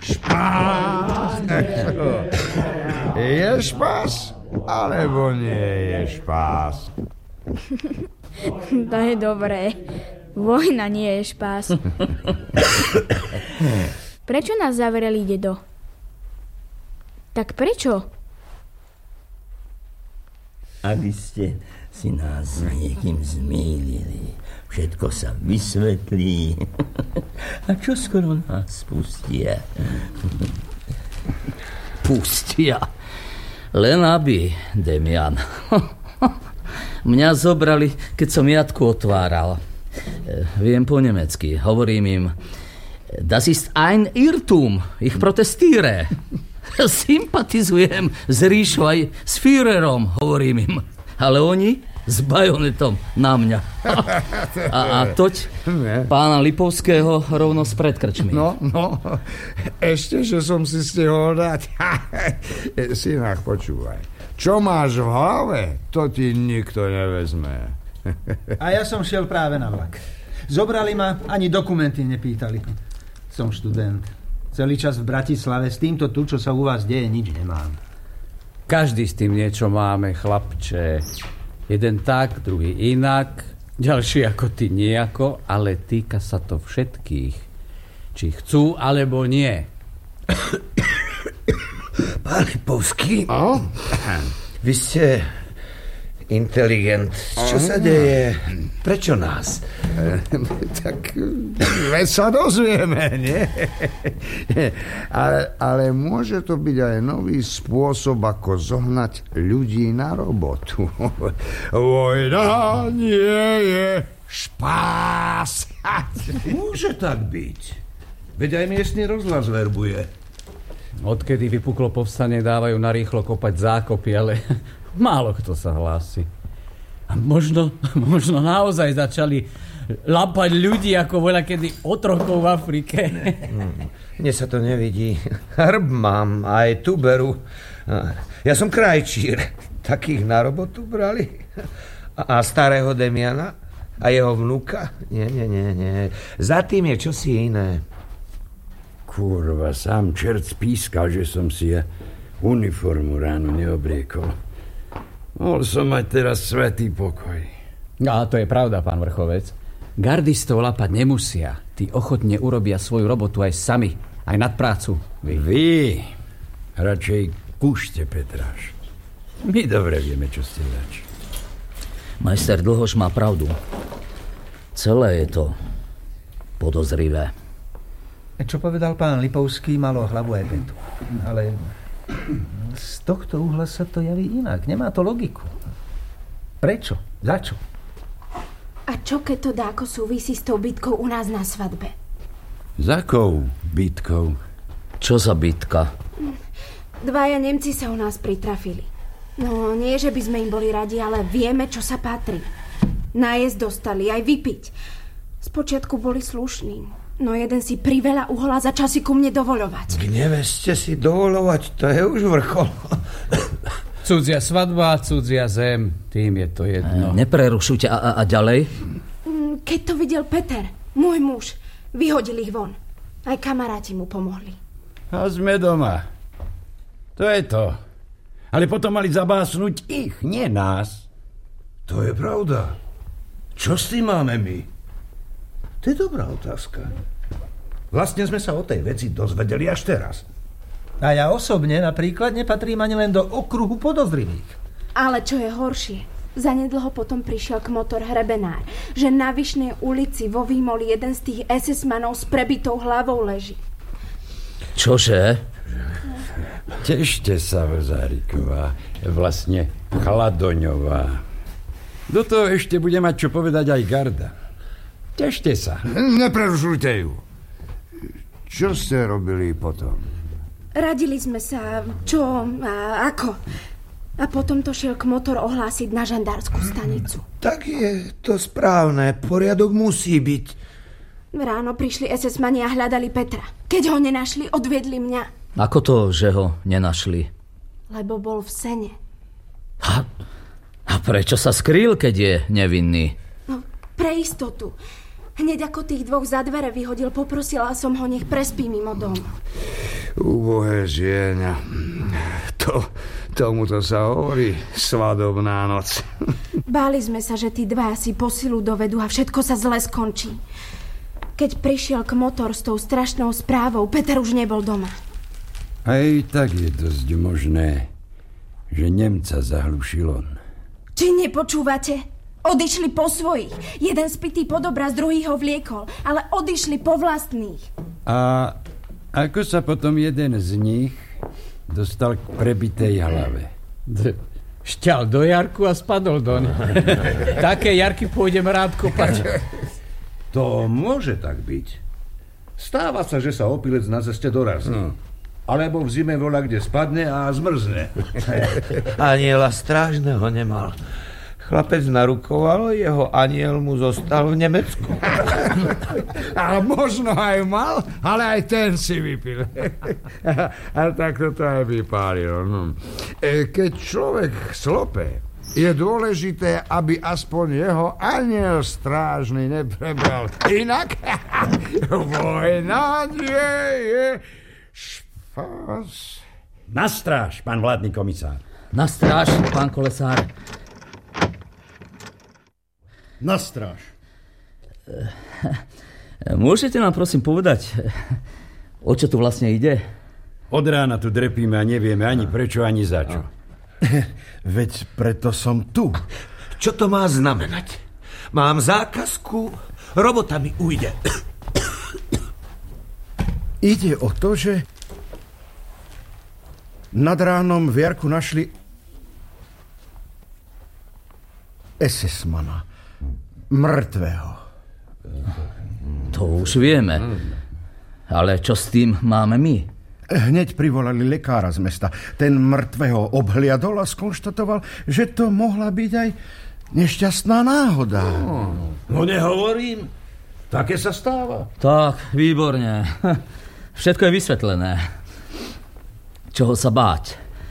Špás. Je špás, alebo nie je špás? To je dobré. Vojna nie je špás. Prečo nás zavreli, dedo? Tak prečo? Aby ste si nás s niekým zmýlili. Všetko sa vysvetlí. A čo skoro nás pustia? Pustia? Len aby, Demian. Mňa zobrali, keď som Jatku otváral. Viem po nemecky. Hovorím im: Das ist ein Irrtum. Ich protestiere. Sympatizujem s Ríšou aj s Führerom, hovorím im. Ale oni s bajonetom na mňa. A toť pána Lipovského rovno spred krčmi. No, ešte, že som si stihol dať. Synách, počúvaj. Čo máš v hlave, to ti nikto nevezme. A ja som šiel práve na vlak. Zobrali ma, ani dokumenty nepýtali. Som študent. Celý čas v Bratislave, s týmto tu, čo sa u vás deje, nič nemám. Každý s tým niečo máme, chlapče. Jeden tak, druhý inak, ďalší ako ty nejako, ale týka sa to všetkých. Či chcú, alebo nie. Pán Lipovský, vy ste inteligent. Čo sa deje? Prečo nás? Tak veď sa dozvieme, nie? Ale môže to byť aj nový spôsob, ako zohnať ľudí na robotu. Vojna nie je špás. Môže tak byť. Veď aj miestny rozhlas verbuje. Odkedy vypuklo povstanie, dávajú narýchlo kopať zákopy, ale málo kto sa hlási. A možno naozaj začali lapať ľudí ako voľakedy otrokov v Afrike. Mne sa to nevidí. Hrb mám, aj tuberu. Ja som krajčír. Takých na robotu brali. A starého Demiana? A jeho vnuka? Nie. Za tým je čosi iné. Kurva, sám čert spískal, že som si uniformu ráno neobliekol. Mohol som mať teraz svätý pokoj. A to je pravda, pán Vrchovec. Gardistov lapať nemusia. Tí ochotne urobia svoju robotu aj sami. Aj nad prácu. Vy radšej kúšte, Petráš. My dobre vieme, čo ste zač. Majster Dlhoš má pravdu. Celé je to podozrivé. Čo povedal pán Lipovský, malo hlavu aj petu. Ale z tohto uhla sa to javí inak. Nemá to logiku. Prečo? Za čo? A čo keď to dáko súvisí s tou bitkou u nás na svadbe? S akou bitkou? Čo za bitka? Dvaja Nemci sa u nás pritrafili. No, nie, že by sme im boli radi, ale vieme, čo sa patrí. Nájsť dostali, aj vypiť. Spočiatku boli slušní. No jeden si priveľa uhol a začal si ku mne dovoľovať. K neveste si dovoľovať, to je už vrchol. Cudzia svadba, cudzia zem, tým je to jedno. Neprerušujte a ďalej? Keď to videl Peter, môj muž, vyhodil ich von. Aj kamaráti mu pomohli. A sme doma. To je to. Ale potom mali zabásnuť ich, nie nás. To je pravda. Čo s tým máme my? To je dobrá otázka. Vlastne sme sa o tej veci dozvedeli až teraz. A ja osobne napríklad nepatrím ani len do okruhu podozrivých. Ale čo je horšie, zanedlho potom prišiel k motor hrebenár, že na Vyšnej ulici vo Výmoli jeden z tých SS-manov s prebitou hlavou leží. Čože? Tešte sa, Vzáriková, vlastne Chladoňová. Do toho ešte bude mať čo povedať aj Garda. Tešte sa. Neprerušujte ju. Čo ste robili potom? Radili sme sa, čo a ako. A potom to šiel k motor ohlásiť na žandárskú stanicu. Tak je to správne. Poriadok musí byť. Ráno prišli SS-mani a hľadali Petra. Keď ho nenašli, odviedli mňa. Ako to, že ho nenašli? Lebo bol v sene. A prečo sa skrýl, keď je nevinný? No, pre istotu. Hneď ako tých dvoch za dvere vyhodil, poprosila som ho, nech prespí mimo dom. Ubohé žieňa. Tomuto sa hovorí svadobná noc. Báli sme sa, že tí dva si po silu dovedú a všetko sa zle skončí. Keď prišiel Kmotor s tou strašnou správou, Peter už nebol doma. Aj tak je dosť možné, že Nemca zahlušil on. Či nepočúvate? Odišli po svojich. Jeden spitý pod obraz, druhý ho vliekol. Ale odišli po vlastných. A ako sa potom jeden z nich dostal k prebitej hlave? Šťal do jarku a spadol doň. Také jarky pôjdem rád kopať. To môže tak byť. Stáva sa, že sa opilec na ceste dorazí. Alebo v zime voľa kde spadne a zmrzne. Aniela strážneho nemal. Chlapec narukoval, jeho aniel mu zostal v Nemecku. A možno aj mal, ale aj ten si vypil. A tak to aj vypálil. Keď človek slope, je dôležité, aby aspoň jeho aniel strážny neprebral. Inak vojna nie je špas. Na stráž, pán vládny komisár. Na stráž, pán Kolesár. Na stráž. Môžete nám prosím povedať, o čo tu vlastne ide? Od rána tu drepíme a nevieme ani prečo, ani za čo. Veď preto som tu. Čo to má znamenať? Mám zákazku, robota mi ujde. Ide o to, že nad ránom v jarku našli SS-mana. Mŕtvého. To už vieme. Ale čo s tým máme my? Hneď privolali lekára z mesta. Ten mŕtvého obhliadol a skonštatoval, že to mohla byť aj nešťastná náhoda. No nehovorím. Také sa stáva. Tak, výborne. Všetko je vysvetlené. Čoho sa báť?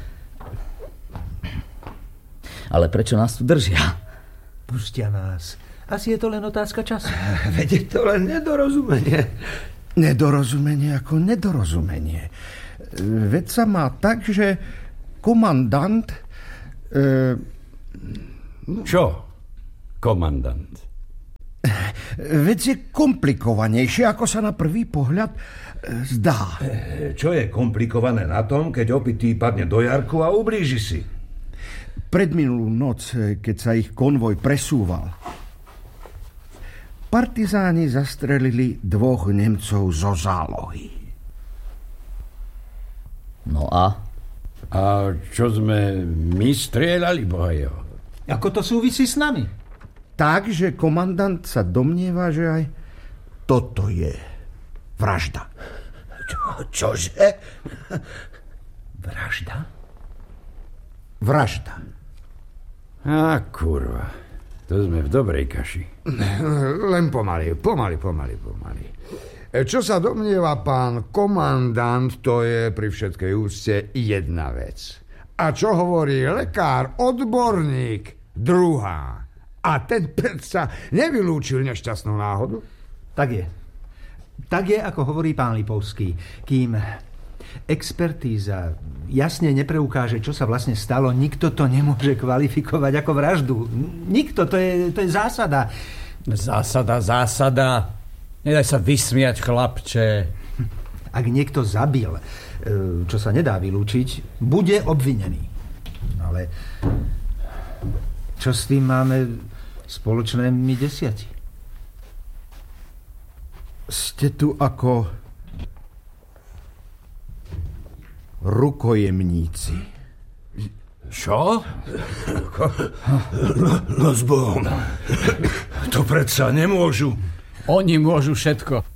Ale prečo nás tu držia? Pustia nás. Asi je to len otázka času. Veď je to len nedorozumenie. Nedorozumenie ako nedorozumenie. Veď sa má tak, že komandant... Čo? Komandant. Vec je komplikovanejšie, ako sa na prvý pohľad zdá. Čo je komplikované na tom, keď opitý padne do jarku a ublíži si? Predminulú noc, keď sa ich konvoj presúval, partizáni zastrelili 2 Nemcov zo zálohy. No a? A čo sme my strieľali, bohajo? Ako to súvisí s nami? Takže komandant sa domnieva, že aj toto je vražda. Čože? Vražda? Vražda. Á, kurva. To sme v dobrej kaši. Len pomaly. Čo sa domnieva pán komandant, to je pri všetkej úcte jedna vec. A čo hovorí lekár, odborník, druhá. A ten predsa nevylúčil nešťastnú náhodu? Tak je. Tak je, ako hovorí pán Lipovský. Kým expertíza jasne nepreukáže, čo sa vlastne stalo, nikto to nemôže kvalifikovať ako vraždu. Nikto, to je zásada. Zásada. Nedaj sa vysmiať, chlapče. Ak niekto zabil, čo sa nedá vylúčiť, bude obvinený. Ale čo s tým máme spoločné my 10? Ste tu ako rukojemníci. Čo? No s Bohom. To predsa nemôžu. Oni môžu všetko.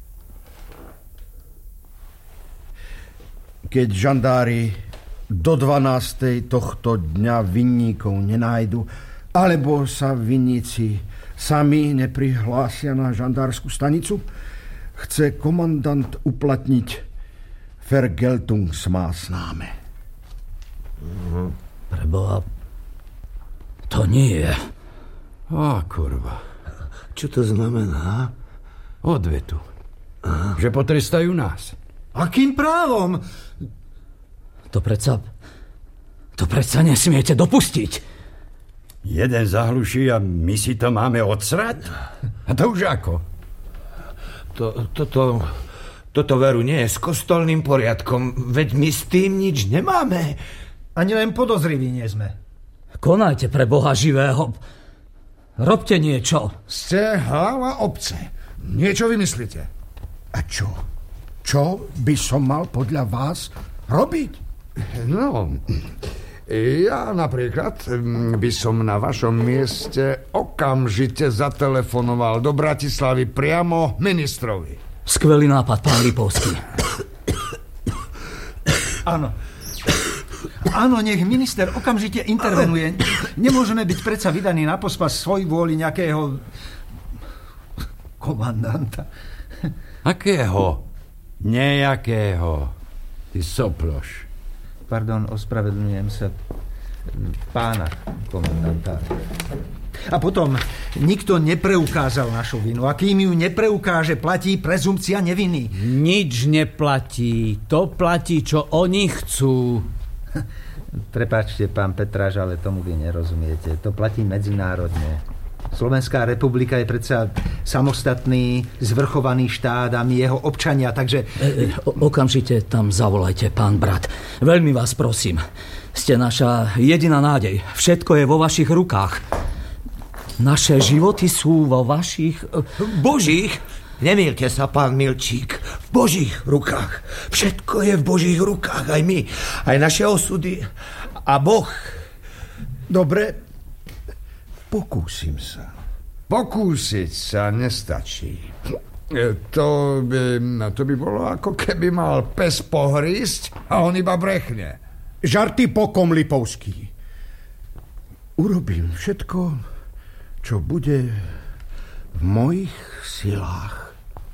Keď žandári do 12. tohto dňa vinníkov nenájdu, alebo sa vinníci sami neprihlásia na žandárskú stanicu, chce komandant uplatniť Vergeltungsmaßnahme. Preboha, to nie je. Á, kurva. Čo to znamená? Odvetu. Že potrestajú nás. Akým právom? To predsa nesmiete dopustiť. Jeden zahluší a my si to máme odsrať? A to už ako? Toto veru nie je s kostolným poriadkom, veď my s tým nič nemáme. Ani len podozriví nie sme. Konajte pre Boha živého. Robte niečo. Ste hlava obce. Niečo vymyslíte. A čo? Čo by som mal podľa vás robiť? No, ja napríklad by som na vašom mieste okamžite zatelefonoval do Bratislavy priamo ministrovi. Skvelý nápad, pán Lipovský. Áno, nech minister okamžite intervenuje. Nemôžeme byť predsa vydaní na pospas svoj vôli nejakého komandanta. Akého? Nejakého. Ty soploš. Pardon, ospravedlňujem sa. Pána komandanta. A potom, nikto nepreukázal našu vinu. A kým ju nepreukáže, platí prezumpcia neviny. Nič neplatí. To platí, čo oni chcú. Prepáčte, pán Petráš, ale tomu vy nerozumiete. To platí medzinárodne. Slovenská republika je predsa samostatný, zvrchovaný štát a my jeho občania, takže... Okamžite tam zavolajte, pán brat. Veľmi vás prosím. Ste naša jediná nádej. Všetko je vo vašich rukách. Naše životy sú vo vašich... Božích? Nemýlte sa, pán Milčík. V Božích rukách. Všetko je v Božích rukách. Aj my. Aj naše osudy. A Boh. Dobre, pokúsim sa. Pokúsiť sa nestačí. To by bolo, ako keby mal pes pohrísť a on iba brechne. Žarty pokom, Lipovský. Urobím všetko, čo bude v mojich silách.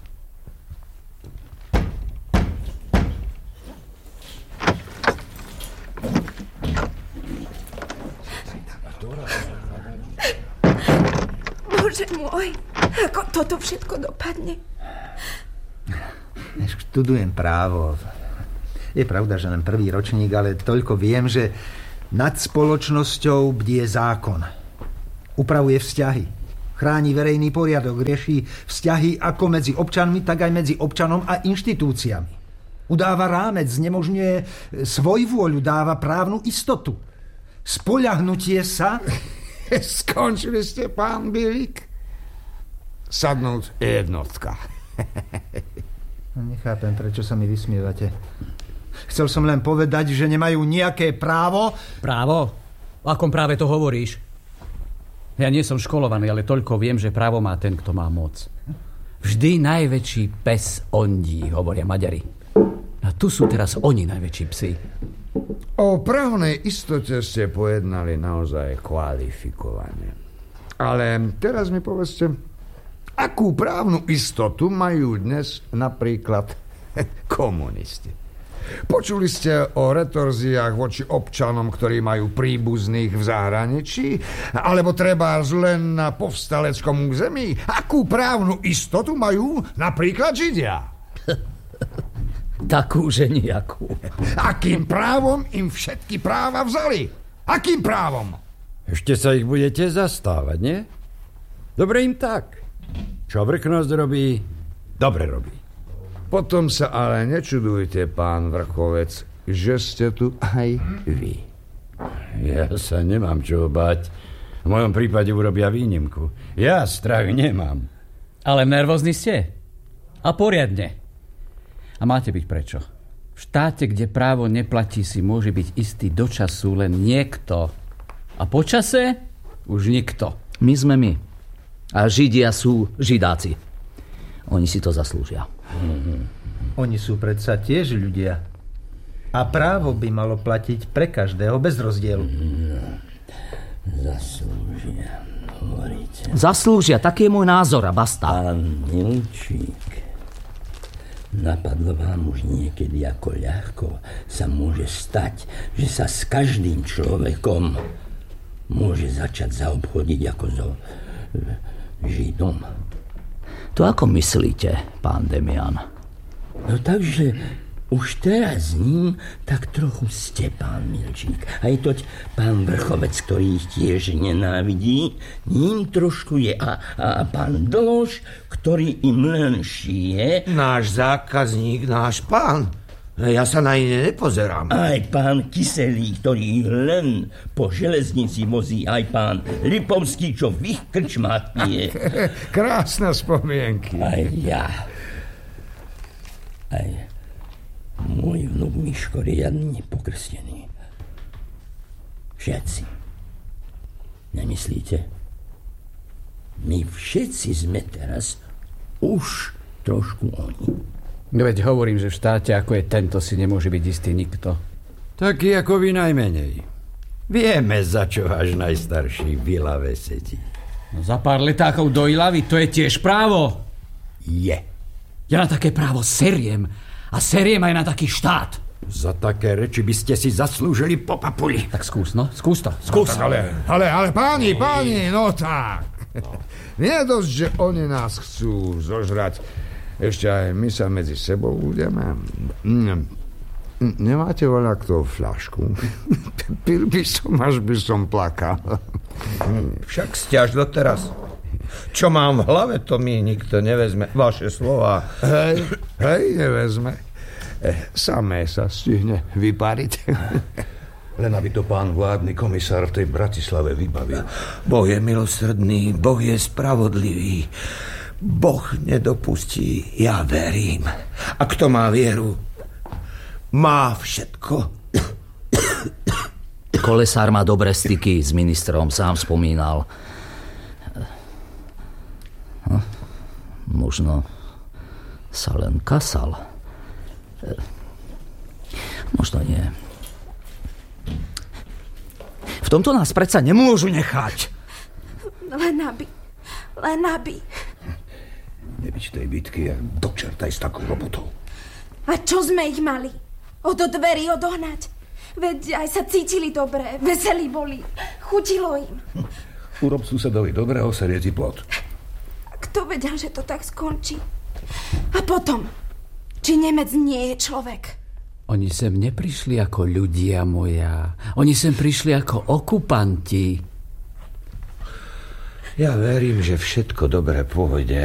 Bože môj, ako toto všetko dopadne? Študujem právo. Je pravda, že len prvý ročník, ale toľko viem, že nad spoločnosťou bdie zákon. Upravuje vzťahy. Chráni verejný poriadok, rieši vzťahy ako medzi občanmi, tak aj medzi občanom a inštitúciami. Udáva rámec, znemožňuje svojvôľu, dáva právnu istotu. Spoľahnutie sa... Skončili ste, pán Bilík? Sadnúť jednotka. Nechápem, prečo sa mi vysmievate. Chcel som len povedať, že nemajú nejaké právo. Právo? O akom práve to hovoríš? Ja nie som školovaný, ale toľko viem, že právo má ten, kto má moc. Vždy najväčší pes ondí, hovoria Maďari. A tu sú teraz oni najväčší psi. O právnej istote ste pojednali naozaj kvalifikovane. Ale teraz mi povedzte, akú právnu istotu majú dnes napríklad komunisti? Počuli ste o retorziách voči občanom, ktorí majú príbuzných v zahraničí? Alebo trebárs len na povstaleckom území? Akú právnu istotu majú napríklad Židia? Takú, že nejakú. Akým právom im všetky práva vzali? Akým právom? Ešte sa ich budete zastávať, nie? Dobre im tak. Čo vrchnosť robí, dobre robí. Potom sa ale nečudujte, pán Vrchovec, že ste tu aj vy. Ja sa nemám čo báť. V mojom prípade urobia výnimku. Ja strach nemám. Ale nervózni ste? A poriadne. A máte byť prečo? V štáte, kde právo neplatí, si môže byť istý do času len niekto. A po čase už nikto. My sme my. A Židia sú Židáci. Oni si to zaslúžia. Oni sú predsa tiež ľudia. A právo by malo platiť pre každého bez rozdielu. Zaslúžia, hovoríte. Zaslúžia, taký je môj názor a basta. Pán Milčík, napadlo vám už niekedy, ako ľahko sa môže stať, že sa s každým človekom môže začať zaobchodiť ako so Židom? To ako myslíte, pán Demian? No takže Už teraz s ním tak trochu ste, pán Milčík. Aj toť pán Vrchovec, ktorý ich tiež nenávidí, ním trošku je. A pán Dlož, ktorý im len šije. Náš zákazník, náš pán. Ja sa na iné nepozerám. Aj pán Kyselý, ktorý ich len po železnici vozí. Aj pán Lipovský, čo v ich krčmách pije. Krásne spomienky. Aj ja. Aj môj vnuk Miško riadne pokrstený. Všetci. Nemyslíte? My všetci sme teraz už trošku oni. Veď hovorím, že v štáte, ako je tento, si nemôže byť istý nikto. Taký ako vy najmenej. Vieme, za čo váš najstarší v Ilave sedí. No za pár letákov do Ilavy, to je tiež právo. Je. Ja na také právo seriem. A seriem aj na taký štát. Za také reči by ste si zaslúžili po papuli. Tak skús, no. Skús to. Skús. No, ale páni, no tak. Nie je dosť, že oni nás chcú zožrať. Ešte aj my sa medzi sebou budeme. Nemáte voľa kto fľašku? Pil by som, až by som plakal. Však ste až doteraz. Čo mám v hlave, to mi nikto nevezme. Vaše slova. Hej, nevezme. Samé sa stihne vypariť. Len aby to pán vládny komisár v tej Bratislave vybavil. Boh je milosrdný, Boh je spravodlivý. Boh nedopustí, ja verím. A kto má vieru, má všetko. Kolesár má dobré styky s ministrom, sám spomínal. Možno sa len kasal. Možno nie. V tomto nás predsa nemôžu nechať. Len aby. Nebyť tej bitky a dočertaj s takou robotou. A čo sme ich mali? Od dverí odohnať? Veď aj sa cítili dobre, veselí boli, chutilo im. Urob susedovi dobrého serieci plot. Kto vedel, že to tak skončí? A potom, či Nemec nie je človek? Oni sem neprišli ako ľudia moja. Oni sem prišli ako okupanti. Ja verím, že všetko dobre pôjde.